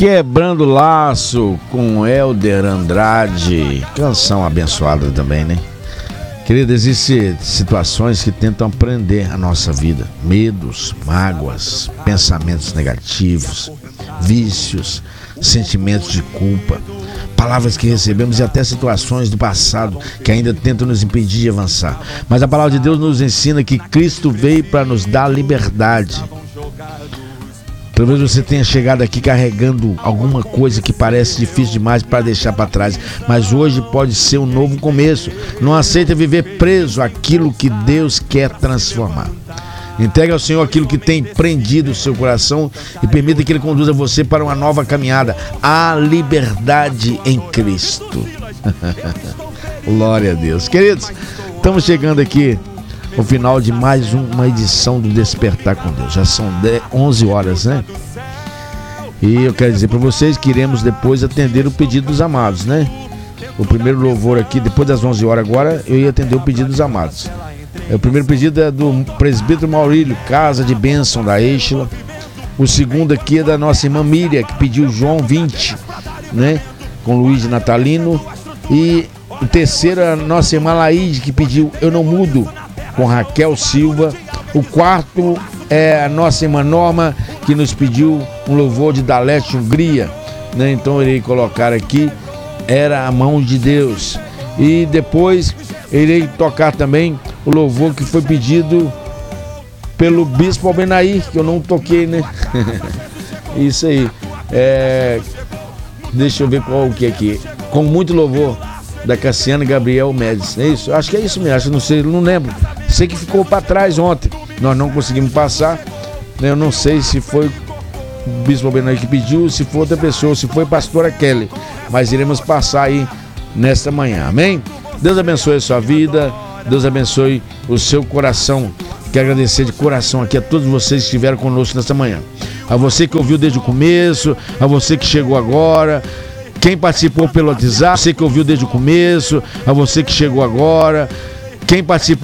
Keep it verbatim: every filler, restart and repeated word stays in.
Quebrando Laço com Helder Andrade, canção abençoada também, né? Querido, existem situações que tentam prender a nossa vida, medos, mágoas, pensamentos negativos, vícios, sentimentos de culpa, palavras que recebemos e até situações do passado que ainda tentam nos impedir de avançar. Mas a palavra de Deus nos ensina que Cristo veio para nos dar liberdade. Talvez você tenha chegado aqui carregando alguma coisa que parece difícil demais para deixar para trás, mas hoje pode ser um novo começo. Não aceita viver preso àquilo que Deus quer transformar. Entregue ao Senhor aquilo que tem prendido o seu coração e permita que Ele conduza você para uma nova caminhada. A liberdade em Cristo. Glória a Deus. Queridos, estamos chegando aqui ao final de mais uma edição do Despertar com Deus. Já são onze horas, né? E eu quero dizer para vocês que iremos depois atender o pedido dos amados, né? O primeiro louvor aqui, depois das onze horas agora, eu ia atender o pedido dos amados. O primeiro pedido é do presbítero Maurílio, Casa de Bênção da Eixla. O segundo aqui é da nossa irmã Miriam, que pediu João vinte, né? Com Luiz Natalino. E o terceiro é a nossa irmã Laíde, que pediu Eu Não Mudo, com Raquel Silva. O quarto é a nossa irmã Norma, que nos pediu um louvor de Dalete Hungria, né? Então eu irei colocar aqui Era a Mão de Deus. E depois eu irei tocar também o louvor que foi pedido pelo Bispo Albenaí, que eu não toquei, né? Isso aí. É... Deixa eu ver qual que é aqui. Com muito louvor, da Cassiana Gabriel Médici, é isso? Acho que é isso mesmo, acho, não sei, não lembro. Sei que ficou para trás ontem, nós não conseguimos passar, né? Eu não sei se foi o Bispo Albenaí que pediu, se foi outra pessoa, se foi a pastora Kelly, mas iremos passar aí nesta manhã, amém? Deus abençoe a sua vida, Deus abençoe o seu coração. Quero agradecer de coração aqui a todos vocês que estiveram conosco nesta manhã, a você que ouviu desde o começo, a você que chegou agora, quem participou pelo WhatsApp, você que ouviu desde o começo, a você que chegou agora, quem participou